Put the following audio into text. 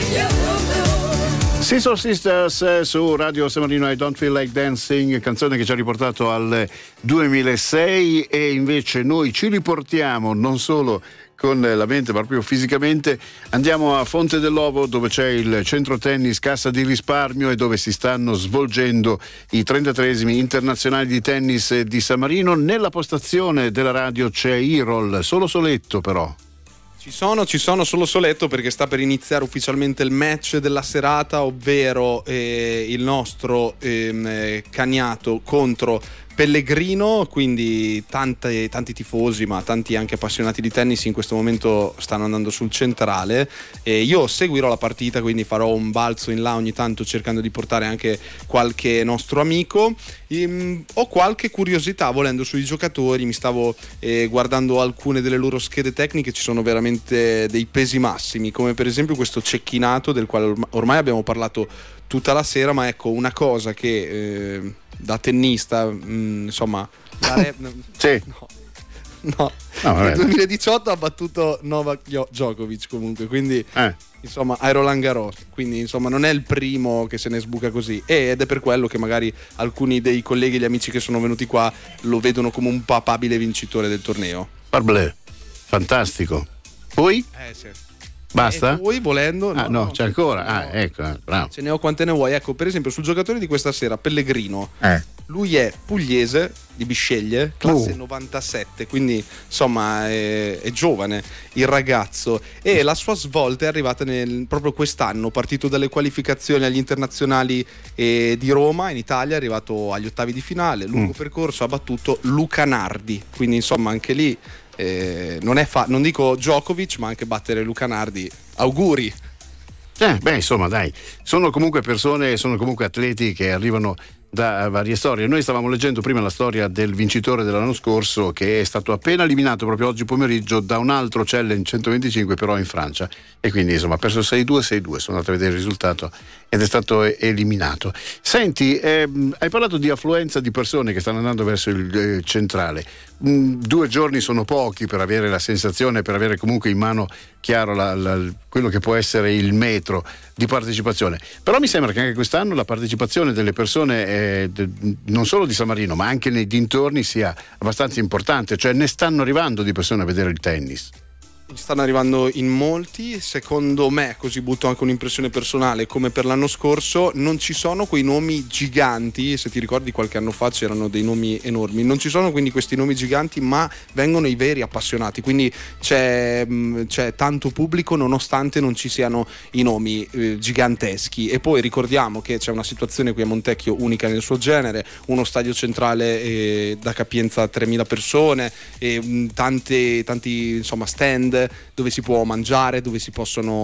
Sister Sisters su Radio San Marino, I Don't Feel Like Dancing, canzone che ci ha riportato al 2006, e invece noi ci riportiamo non solo con la mente ma proprio fisicamente. Andiamo a Fonte dell'Ovo, dove c'è il centro tennis Cassa di Risparmio e dove si stanno svolgendo i 33esimi internazionali di tennis di San Marino. Nella postazione della radio c'è Irol, solo Soletto però. Ci sono solo Soletto, perché sta per iniziare ufficialmente il match della serata, ovvero il nostro Cagnato contro Pellegrino, quindi tanti tifosi ma tanti anche appassionati di tennis in questo momento stanno andando sul centrale, e io seguirò la partita, quindi farò un balzo in là ogni tanto cercando di portare anche qualche nostro amico. Ho qualche curiosità volendo sui giocatori, mi stavo guardando alcune delle loro schede tecniche, ci sono veramente dei pesi massimi, come per esempio questo Cecchinato del quale ormai abbiamo parlato tutta la sera, ma ecco una cosa che da tennista insomma sì. No, nel 2018 ha battuto Novak Djokovic comunque, quindi insomma a Roland Garros, quindi insomma non è il primo che se ne sbuca così, ed è per quello che magari alcuni dei colleghi e gli amici che sono venuti qua lo vedono come un papabile vincitore del torneo. Parbleu, fantastico. Poi? Sì. Basta? E poi volendo no, c'è ancora. Ecco, bravo. Ce ne ho quante ne vuoi. Ecco, per esempio sul giocatore di questa sera, Pellegrino, lui è pugliese, di Bisceglie, classe 97, quindi insomma è giovane il ragazzo, e la sua svolta è arrivata proprio quest'anno, partito dalle qualificazioni agli internazionali di Roma in Italia, è arrivato agli ottavi di finale, lungo percorso, ha battuto Luca Nardi, quindi insomma anche lì non dico Djokovic, ma anche battere Luca Nardi, auguri. Insomma dai, sono comunque persone, sono comunque atleti che arrivano da varie storie. Noi stavamo leggendo prima la storia del vincitore dell'anno scorso, che è stato appena eliminato proprio oggi pomeriggio da un altro challenge 125 però in Francia, e quindi insomma ha perso 6-2, sono andato a vedere il risultato ed è stato eliminato. Senti, hai parlato di affluenza di persone che stanno andando verso il centrale. 2 giorni sono pochi per avere la sensazione, per avere comunque in mano chiaro quello che può essere il metro di partecipazione, però mi sembra che anche quest'anno la partecipazione delle persone non solo di San Marino ma anche nei dintorni sia abbastanza importante, cioè ne stanno arrivando di persone a vedere il tennis. Stanno arrivando in molti, secondo me, così butto anche un'impressione personale, come per l'anno scorso non ci sono quei nomi giganti, se ti ricordi qualche anno fa c'erano dei nomi enormi, non ci sono quindi questi nomi giganti, ma vengono i veri appassionati, quindi c'è tanto pubblico nonostante non ci siano i nomi giganteschi. E poi ricordiamo che c'è una situazione qui a Montecchio unica nel suo genere, uno stadio centrale da capienza 3.000 persone, tanti insomma stand dove si può mangiare, dove si possono